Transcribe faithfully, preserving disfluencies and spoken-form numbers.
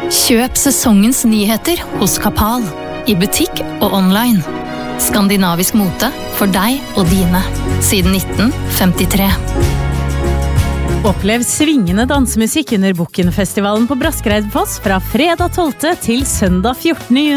Kjøp sesongens nyheter hos Kapal, i butikk og online. Skandinavisk mote for deg og dine, siden nitten femtitre. Opplev svingende dansemusikk under Bukken-festivalen på Braskereidfoss fra fredag tolvte til søndag fjortende juni.